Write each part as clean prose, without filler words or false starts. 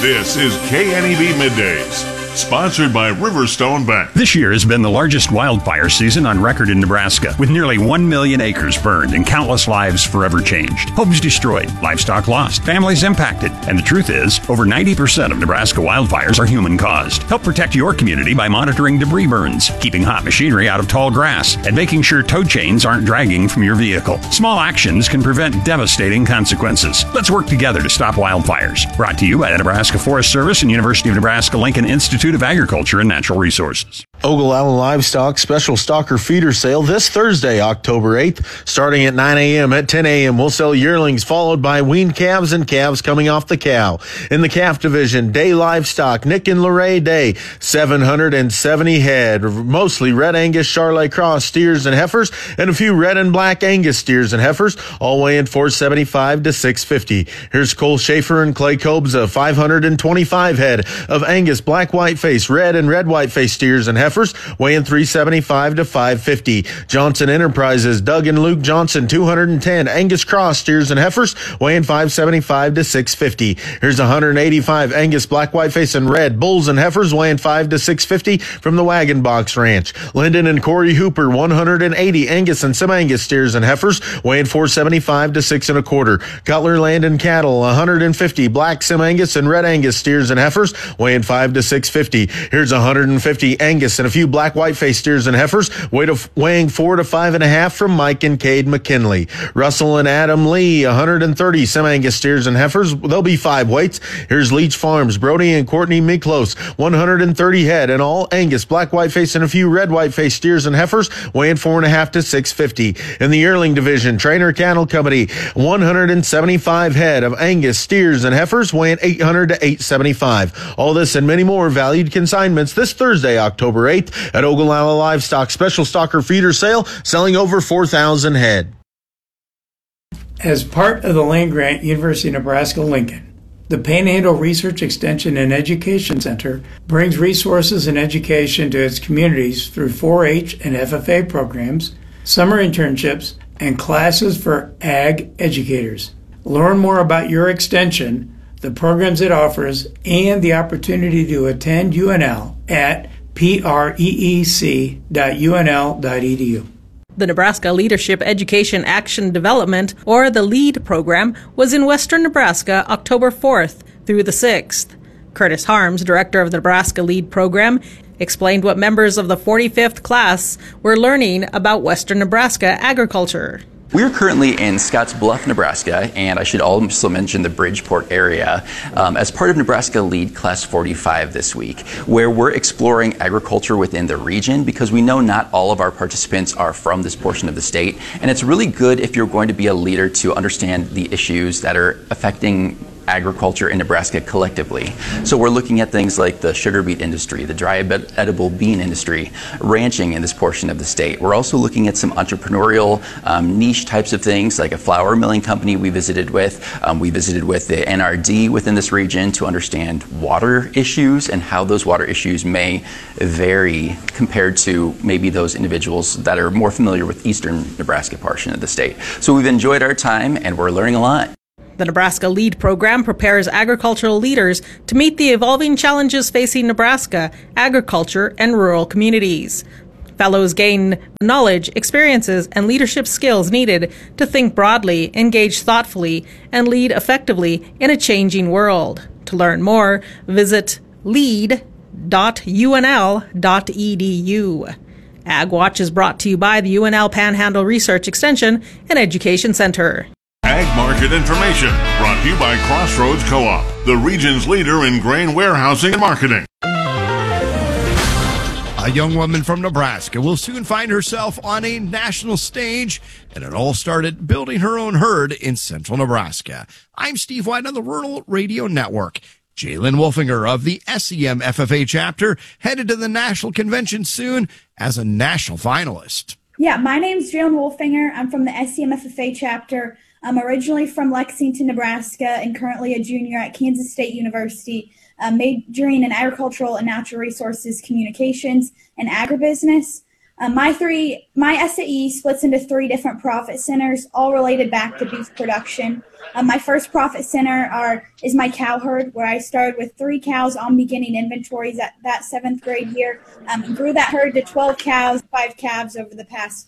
This is KNEB Middays, sponsored by Riverstone Bank. This year has been the largest wildfire season on record in Nebraska, with nearly 1 million acres burned and countless lives forever changed. Homes destroyed, livestock lost, families impacted. And the truth is, over 90% of Nebraska wildfires are human-caused. Help protect your community by monitoring debris burns, keeping hot machinery out of tall grass, and making sure tow chains aren't dragging from your vehicle. Small actions can prevent devastating consequences. Let's work together to stop wildfires. Brought to you by the Nebraska Forest Service and University of Nebraska-Lincoln Institute of Agriculture and Natural Resources. Ogallala Livestock Special Stalker Feeder Sale this Thursday, October 8th, starting at 9 a.m. At 10 a.m., we'll sell yearlings, followed by weaned calves and calves coming off the cow. In the calf division, Day Livestock, Nick and Lorraine Day, 770 head, mostly red Angus Charolais Cross steers and heifers, and a few red and black Angus steers and heifers, all weighing 475 to 650. Here's Cole Schaefer and Clay Kobza, 525 head of Angus black white face, red and red white face steers and heifers, weighing 375 to 550. Johnson Enterprises, Doug and Luke Johnson, 210 Angus Cross steers and heifers, weighing 575 to 650. Here's 185 Angus black white face and red bulls and heifers, weighing 5 to 650 from the Wagon Box Ranch. Lyndon and Corey Hooper, 180 Angus and Sem-Angus steers and heifers, weighing 475 to 6 1/4. Cutler Land and Cattle, 150 black Sem-Angus and red Angus steers and heifers, weighing 5 to 650. Here's 150 Angus and a few black white face steers and heifers, weighing 4 to 5.5 from Mike and Cade McKinley. Russell and Adam Lee, 130 Sem-Angus steers and heifers. There'll be 5 weights. Here's Leach Farms, Brody and Courtney Miklos, 130 head and all Angus black white face and a few red white face steers and heifers, weighing 4.5 to 650. In the yearling division, Trainer Cattle Company, 175 head of Angus steers and heifers, weighing 800 to 875. All this and many more valued consignments this Thursday, October 8th at Ogallala Livestock Special Stalker Feeder Sale, selling over 4,000 head. As part of the land grant, University of Nebraska-Lincoln, the Panhandle Research Extension and Education Center brings resources and education to its communities through 4-H and FFA programs, summer internships, and classes for ag educators. Learn more about your extension, the programs it offers, and the opportunity to attend UNL at preec.unl.edu. The Nebraska Leadership Education Action Development, or the LEAD program, was in western Nebraska October 4th through the 6th. Curtis Harms, director of the Nebraska LEAD program, explained what members of the 45th class were learning about western Nebraska agriculture. We're currently in Scottsbluff, Nebraska, and I should also mention the Bridgeport area as part of Nebraska LEAD Class 45 this week, where we're exploring agriculture within the region because we know not all of our participants are from this portion of the state, and it's really good if you're going to be a leader to understand the issues that are affecting agriculture in Nebraska collectively. So we're looking at things like the sugar beet industry, the dry edible bean industry, ranching in this portion of the state. We're also looking at some entrepreneurial niche types of things like a flour milling company we visited with. We visited with the NRD within this region to understand water issues and how those water issues may vary compared to maybe those individuals that are more familiar with eastern Nebraska portion of the state. So we've enjoyed our time and we're learning a lot. The Nebraska LEAD program prepares agricultural leaders to meet the evolving challenges facing Nebraska, agriculture, and rural communities. Fellows gain knowledge, experiences, and leadership skills needed to think broadly, engage thoughtfully, and lead effectively in a changing world. To learn more, visit lead.unl.edu. Ag Watch is brought to you by the UNL Panhandle Research Extension and Education Center. Ag market information brought to you by Crossroads Co-op, the region's leader in grain warehousing and marketing. A young woman from Nebraska will soon find herself on a national stage, and it all started building her own herd in central Nebraska. I'm Steve White on the Rural Radio Network. Jalen Wolfinger of the SEM FFA chapter headed to the national convention soon as a national finalist. Yeah, my name's Jalen Wolfinger. I'm from the SEM FFA chapter. I'm originally from Lexington, Nebraska, and currently a junior at Kansas State University, majoring in agricultural and natural resources communications and agribusiness. My SAE splits into 3 different profit centers, all related back to beef production. My first profit center is my cow herd, where I started with 3 cows on beginning inventories at that 7th grade year, and grew that herd to 12 cows, 5 calves over the past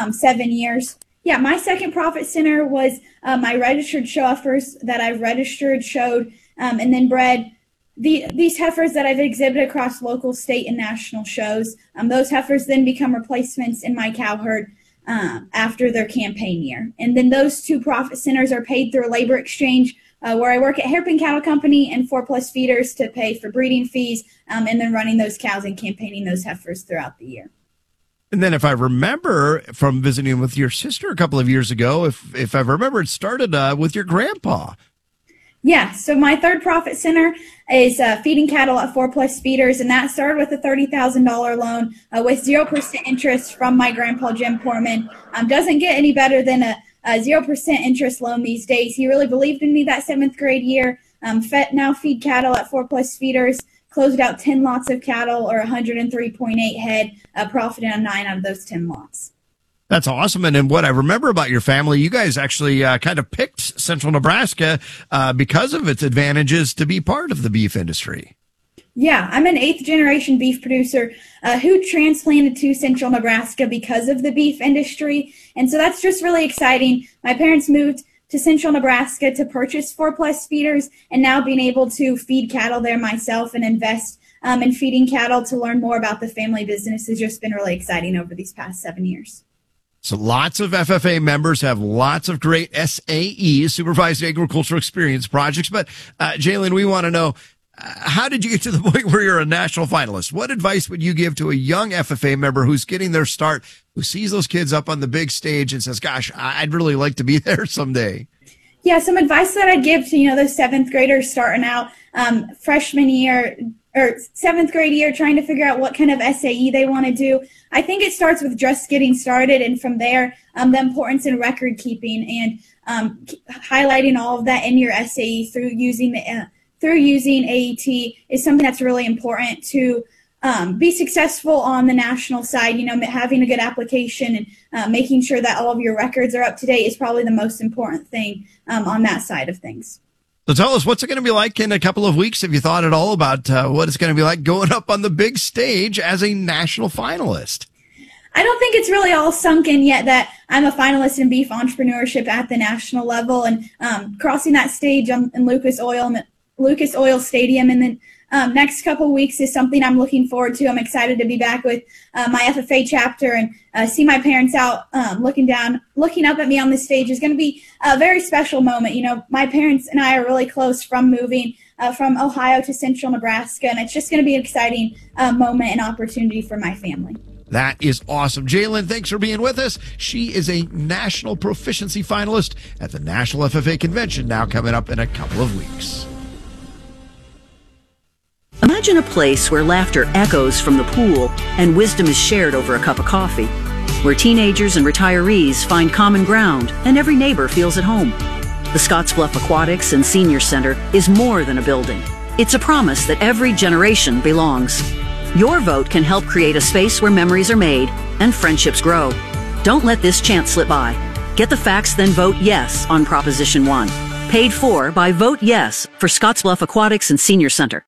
7 years. Yeah, my second profit center was my registered show heifers that I've registered, showed, and then bred. These heifers that I've exhibited across local, state, and national shows, those heifers then become replacements in my cow herd after their campaign year. And then those 2 profit centers are paid through a labor exchange where I work at Hairpin Cattle Company and 4+ feeders to pay for breeding fees and then running those cows and campaigning those heifers throughout the year. And then if I remember from visiting with your sister a couple of years ago, if I remember, it started with your grandpa. Yeah, so my third profit center is feeding cattle at 4+ feeders, and that started with a $30,000 loan with 0% interest from my grandpa, Jim Portman. Doesn't get any better than a 0% interest loan these days. He really believed in me that 7th grade year. Now feed cattle at 4+ feeders, closed out 10 lots of cattle, or 103.8 head, profiting on 9 out of those 10 lots. That's awesome. And then what I remember about your family, you guys actually kind of picked Central Nebraska because of its advantages to be part of the beef industry. Yeah, I'm an 8th generation beef producer who transplanted to Central Nebraska because of the beef industry. And so that's just really exciting. My parents moved to Central Nebraska to purchase 4+ feeders, and now being able to feed cattle there myself and invest in feeding cattle to learn more about the family business has just been really exciting over these past 7 years. So lots of FFA members have lots of great SAE, Supervised Agricultural Experience projects. But Jalen, we want to know, how did you get to the point where you're a national finalist? What advice would you give to a young FFA member who's getting their start, who sees those kids up on the big stage and says, gosh, I'd really like to be there someday? Yeah, some advice that I'd give to, those 7th graders starting out freshman year or 7th grade year, trying to figure out what kind of SAE they want to do. I think it starts with just getting started, and from there, the importance in record keeping and highlighting all of that in your SAE through using AET is something that's really important to be successful on the national side. Having a good application and making sure that all of your records are up to date is probably the most important thing on that side of things. So tell us, what's it going to be like in a couple of weeks? Have you thought at all about what it's going to be like going up on the big stage as a national finalist? I don't think it's really all sunk in yet that I'm a finalist in beef entrepreneurship at the national level, and crossing that stage in Lucas Oil Stadium in the next couple of weeks is something I'm looking forward to. I'm excited to be back with my FFA chapter and see my parents out looking up at me on the stage is going to be a very special moment. My parents and I are really close from moving from Ohio to Central Nebraska, and it's just going to be an exciting moment and opportunity for my family. That is awesome. Jalen, thanks for being with us. She is a national proficiency finalist at the National FFA Convention, now coming up in a couple of weeks. Imagine a place where laughter echoes from the pool and wisdom is shared over a cup of coffee, where teenagers and retirees find common ground and every neighbor feels at home. The Scottsbluff Aquatics and Senior Center is more than a building. It's a promise that every generation belongs. Your vote can help create a space where memories are made and friendships grow. Don't let this chance slip by. Get the facts, then vote yes on Proposition 1. Paid for by Vote Yes for Scottsbluff Aquatics and Senior Center.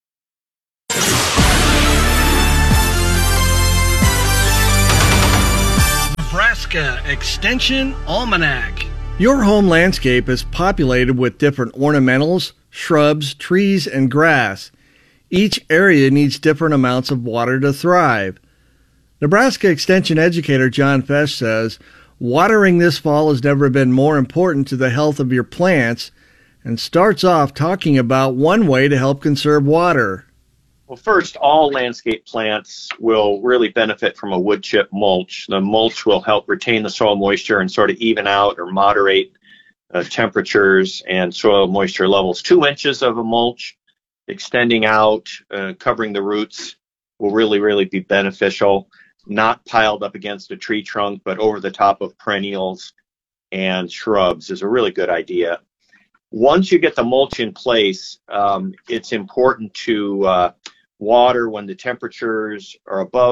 Nebraska Extension Almanac. Your home landscape is populated with different ornamentals, shrubs, trees, and grass. Each area needs different amounts of water to thrive. Nebraska Extension educator John Fesch says, watering this fall has never been more important to the health of your plants, and starts off talking about one way to help conserve water. Well, first, all landscape plants will really benefit from a wood chip mulch. The mulch will help retain the soil moisture and sort of even out or moderate temperatures and soil moisture levels. 2 inches of a mulch extending out, covering the roots will really be beneficial. Not piled up against a tree trunk, but over the top of perennials and shrubs is a really good idea. Once you get the mulch in place, it's important to water when the temperatures are above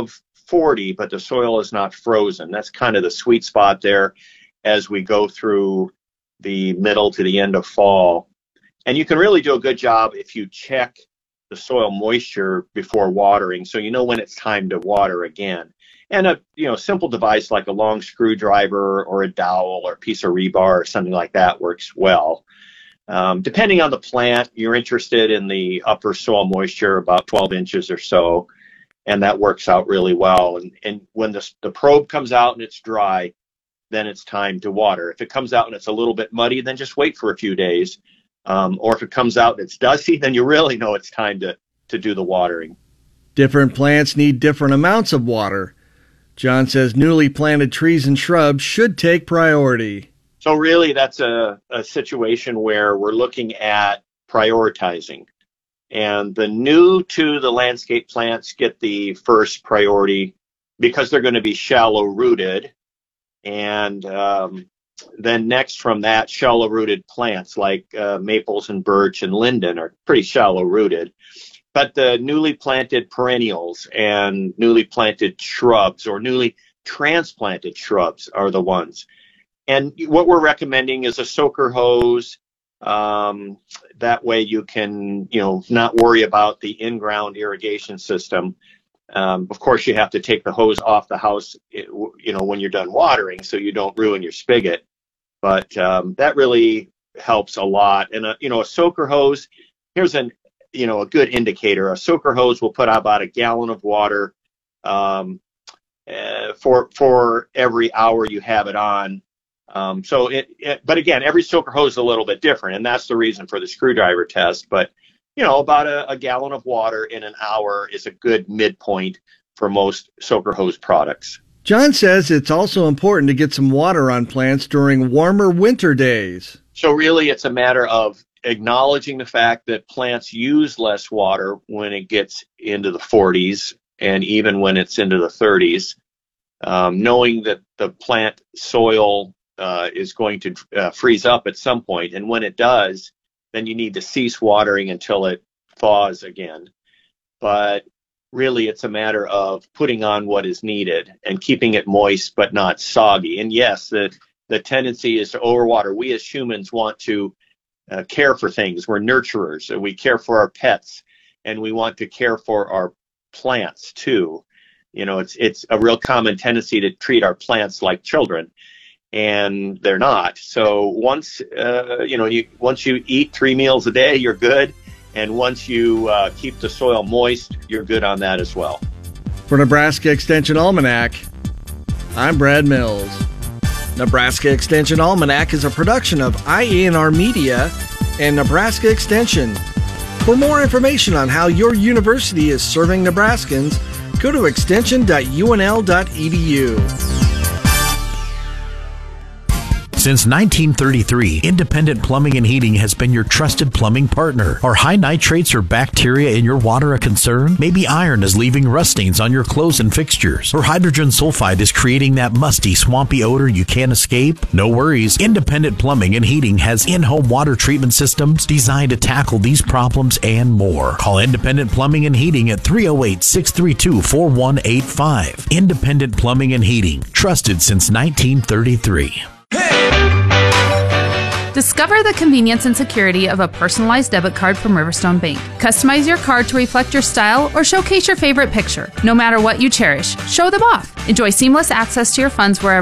40, but the soil is not frozen. That's kind of the sweet spot there as we go through the middle to the end of fall. And you can really do a good job if you check the soil moisture before watering, so you know when it's time to water again. And a simple device like a long screwdriver or a dowel or a piece of rebar or something like that works well. Depending on the plant, you're interested in the upper soil moisture, about 12 inches or so, and that works out really well. And when the probe comes out and it's dry, then it's time to water. If it comes out and it's a little bit muddy, then just wait for a few days. Or if it comes out and it's dusty, then you really know it's time to do the watering. Different plants need different amounts of water. John says newly planted trees and shrubs should take priority. So really, that's a situation where we're looking at prioritizing. And the new to the landscape plants get the first priority because they're going to be shallow rooted. And then next from that, shallow rooted plants like maples and birch and linden are pretty shallow rooted. But the newly planted perennials and newly planted shrubs or newly transplanted shrubs are the ones. And what we're recommending is a soaker hose. That way you can, not worry about the in-ground irrigation system. Of course, you have to take the hose off the house, when you're done watering so you don't ruin your spigot. But that really helps a lot. And, a soaker hose, here's a good indicator. A soaker hose will put out about a gallon of water for every hour you have it on. But again, every soaker hose is a little bit different, and that's the reason for the screwdriver test. But, about a gallon of water in an hour is a good midpoint for most soaker hose products. John says it's also important to get some water on plants during warmer winter days. So really, it's a matter of acknowledging the fact that plants use less water when it gets into the 40s and even when it's into the 30s, knowing that the plant soil is going to freeze up at some point. And when it does, then you need to cease watering until it thaws again. But really, it's a matter of putting on what is needed and keeping it moist but not soggy. And yes, the tendency is to overwater. We as humans want to care for things. We're nurturers, and we care for our pets, and we want to care for our plants too. It's a real common tendency to treat our plants like children, and they're not. So once you eat 3 meals a day, you're good, and once you keep the soil moist, you're good on that as well. For Nebraska Extension Almanac, I'm Brad Mills. Nebraska Extension Almanac is a production of IANR Media and Nebraska Extension. For more information on how your university is serving Nebraskans, go to extension.unl.edu. Since 1933, Independent Plumbing and Heating has been your trusted plumbing partner. Are high nitrates or bacteria in your water a concern? Maybe iron is leaving rustings on your clothes and fixtures, or hydrogen sulfide is creating that musty, swampy odor you can't escape? No worries. Independent Plumbing and Heating has in-home water treatment systems designed to tackle these problems and more. Call Independent Plumbing and Heating at 308-632-4185. Independent Plumbing and Heating, trusted since 1933. Discover the convenience and security of a personalized debit card from Riverstone Bank. Customize your card to reflect your style or showcase your favorite picture. No matter what you cherish, show them off. Enjoy seamless access to your funds wherever